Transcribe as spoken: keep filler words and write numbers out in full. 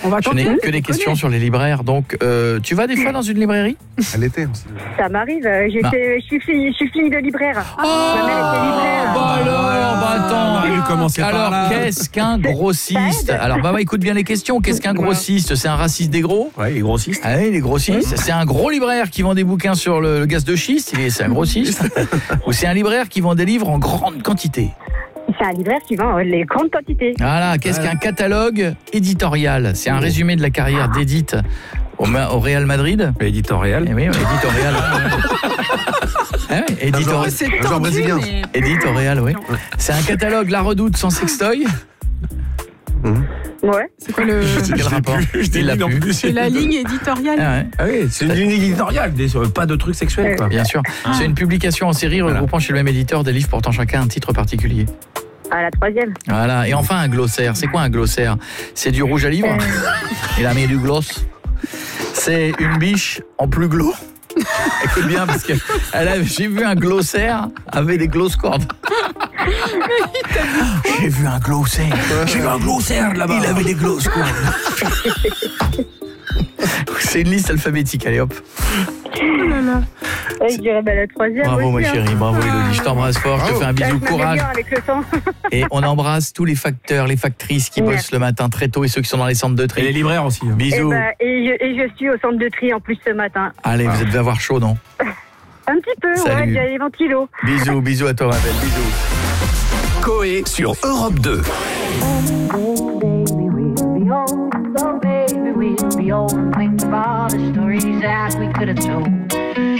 On va Je tenter. n'ai que des questions sur les libraires. Donc, euh, tu vas des fois dans une librairie ? À l'été aussi. Ça m'arrive, euh, j'étais, je suis fille, je suis fille de libraire. Oh, Ma mère était libraire. bah alors, bah attends. On va commencer par Alors, là. qu'est-ce qu'un grossiste ? Alors, bah, bah, écoute bien les questions. Qu'est-ce qu'un grossiste ? C'est un raciste des gros ? Ouais, les grossistes. Ah oui, les grossistes. C'est un gros libraire qui vend des bouquins sur le, le gaz de schiste, il est- c'est un grossiste. Ou c'est un libraire qui vend des livres en grande quantité. C'est un libraire qui vend euh, les grandes quantités. Voilà, qu'est-ce qu'un catalogue éditorial ? C'est un résumé de la carrière d'Edith au, Ma- au Real Madrid. Éditorial. Eh oui, éditorial. Ah oui, éditor- Un genre- un genre brésilien. mais... éditorial, oui. C'est un catalogue La Redoute sans sextoy. Ouais. C'est quoi le... Quel rapport Il l'a plus. C'est la ligne éditoriale. Ah ouais. Ah oui, c'est une ligne éditoriale, des- pas de trucs sexuels, quoi. Bien sûr. C'est une publication en série Voilà. regroupant chez le même éditeur des livres portant chacun un titre particulier. À la troisième. Voilà. Et enfin, un glossaire. C'est quoi un glossaire ? C'est du rouge à livre. Il a mis du gloss. C'est une biche en plus glos. Écoute bien, parce que elle a- j'ai vu un glossaire avec des gloss cordes. J'ai vu un glossaire. J'ai vu un glossaire là-bas. Il avait des gloss cordes. C'est une liste alphabétique, allez hop. Oh là là. Ouais, je dirais bah, la troisième. Bravo aussi, ma hein. chérie, bravo Élodie. Je t'embrasse fort, je te fais un Là, bisou, je m'améliore courage. avec le temps. Et on embrasse tous les facteurs, les factrices qui Merci. bossent le matin très tôt et ceux qui sont dans les centres de Et les tri. libraires aussi. hein. Et, Bisous. bah, et, je, et je suis au centre de tri en plus ce matin. Allez, vous devez avoir chaud, non ? Un petit peu, Salut. ouais, il y a les ventilos. Bisous, bisous à toi ma belle, bisous. Coé sur Europe deux. Baby, we'll be old. Think of all the stories that we could have told.